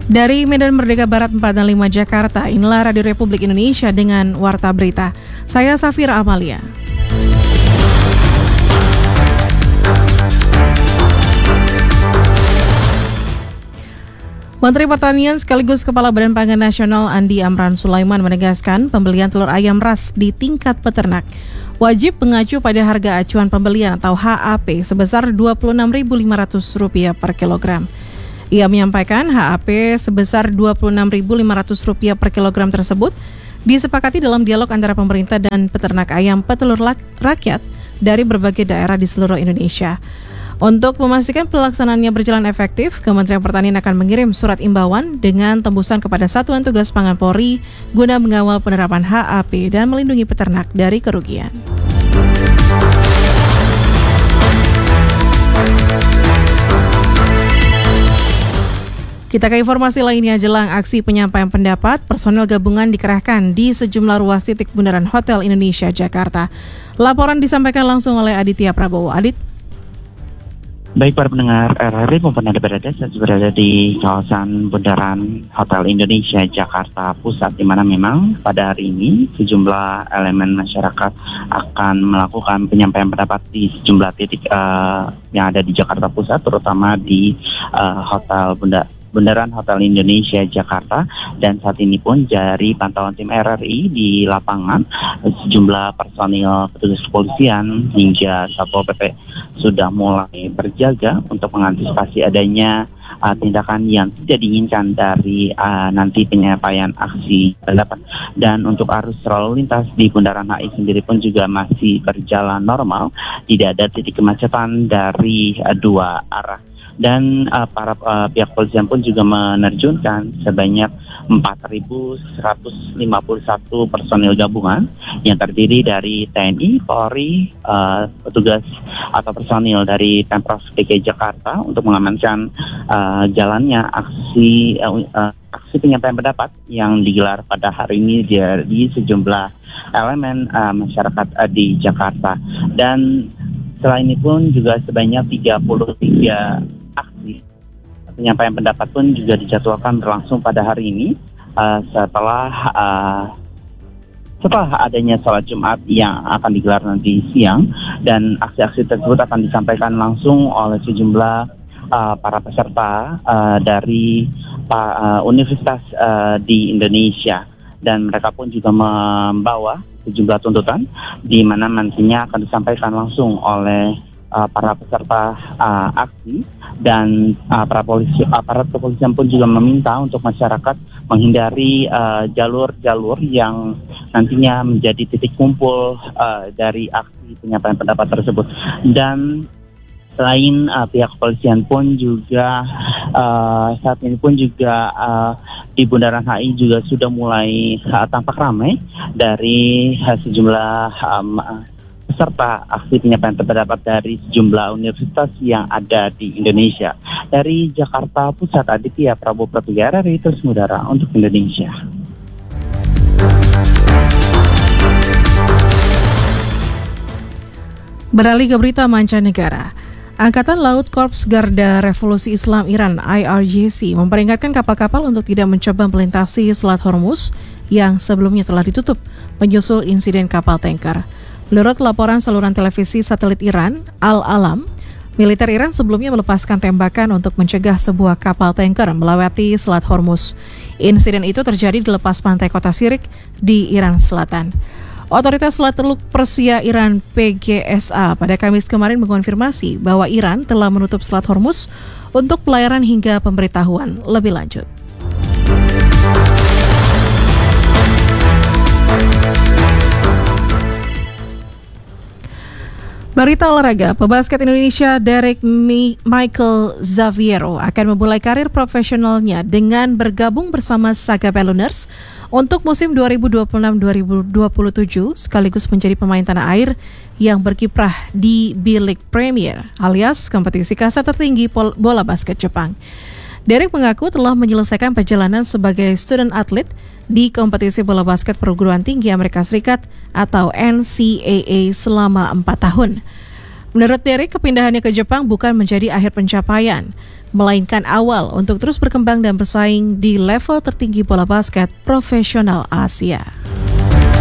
Dari Medan Merdeka Barat 465 Jakarta, inilah Radio Republik Indonesia dengan Warta Berita. Saya Safira Amalia. Menteri Pertanian sekaligus Kepala Badan Pangan Nasional Andi Amran Sulaiman menegaskan pembelian telur ayam ras di tingkat peternak wajib mengacu pada harga acuan pembelian atau HAP sebesar Rp26.500 per kilogram. Ia menyampaikan HAP sebesar Rp26.500 per kilogram tersebut disepakati dalam dialog antara pemerintah dan peternak ayam petelur rakyat dari berbagai daerah di seluruh Indonesia. Untuk memastikan pelaksanaannya berjalan efektif, Kementerian Pertanian akan mengirim surat imbauan dengan tembusan kepada Satuan Tugas Pangan Polri guna mengawal penerapan HAP dan melindungi peternak dari kerugian. Kita ke informasi lainnya. Jelang aksi penyampaian pendapat, personel gabungan dikerahkan di sejumlah ruas titik bundaran Hotel Indonesia Jakarta. Laporan disampaikan langsung oleh Aditya Prabowo. Adit. Baik para pendengar RRI maupun Anda berada di kawasan Bundaran Hotel Indonesia Jakarta Pusat, di mana memang pada hari ini sejumlah elemen masyarakat akan melakukan penyampaian pendapat di sejumlah titik yang ada di Jakarta Pusat, terutama di Bundaran Hotel Indonesia Jakarta. Dan saat ini pun dari pantauan tim RRI di lapangan, sejumlah personil petugas kepolisian hingga Satpol PP sudah mulai berjaga untuk mengantisipasi adanya tindakan yang tidak diinginkan dari nanti penyampaian aksi pendapat. Dan untuk arus lalu lintas di Bundaran HI sendiri pun juga masih berjalan normal, tidak ada titik kemacetan dari dua arah. Dan para pihak polisian pun juga menerjunkan sebanyak 4.151 personil gabungan yang terdiri dari TNI, Polri, petugas atau personil dari Pemprov DKI Jakarta untuk mengamankan jalannya aksi penyampaian pendapat yang digelar pada hari ini di sejumlah elemen masyarakat di Jakarta. Dan selain itu pun juga sebanyak 33 aksi penyampaian pendapat pun juga dijadwalkan berlangsung pada hari ini setelah adanya sholat Jumat yang akan digelar nanti siang. Dan aksi-aksi tersebut akan disampaikan langsung oleh sejumlah para peserta dari universitas di Indonesia. Dan mereka pun juga membawa sejumlah tuntutan di mana nantinya akan disampaikan langsung oleh para peserta aksi. Dan aparat kepolisian pun juga meminta untuk masyarakat menghindari jalur-jalur yang nantinya menjadi titik kumpul dari aksi penyampaian pendapat tersebut. Dan selain pihak kepolisian pun juga saat ini pun juga di Bundaran HI juga sudah mulai tampak ramai dari sejumlah serta aksi penyampaian pendapat dari sejumlah universitas yang ada di Indonesia. Dari Jakarta Pusat, Aditya Prabowo RRI terus mengudara untuk Indonesia. Beralih ke berita mancanegara. Angkatan Laut Korps Garda Revolusi Islam Iran IRGC memperingatkan kapal-kapal untuk tidak mencoba melintasi Selat Hormuz yang sebelumnya telah ditutup menyusul insiden kapal tanker. Menurut laporan saluran televisi satelit Iran, Al-Alam, militer Iran sebelumnya melepaskan tembakan untuk mencegah sebuah kapal tanker melewati Selat Hormuz. Insiden itu terjadi di lepas pantai kota Sirik di Iran Selatan. Otoritas Selat Teluk Persia Iran PGSA pada Kamis kemarin mengonfirmasi bahwa Iran telah menutup Selat Hormuz untuk pelayaran hingga pemberitahuan lebih lanjut. Berita olahraga, pebasket Indonesia Derek Michael Xaviero akan memulai karir profesionalnya dengan bergabung bersama Saga Balloners untuk musim 2026-2027 sekaligus menjadi pemain tanah air yang berkiprah di B-League Premier alias kompetisi kasta tertinggi bola basket Jepang. Derek mengaku telah menyelesaikan perjalanan sebagai student athlete di kompetisi bola basket perguruan tinggi Amerika Serikat atau NCAA selama 4 tahun. Menurut Derek, kepindahannya ke Jepang bukan menjadi akhir pencapaian. melainkan awal untuk terus berkembang dan bersaing di level tertinggi bola basket profesional Asia.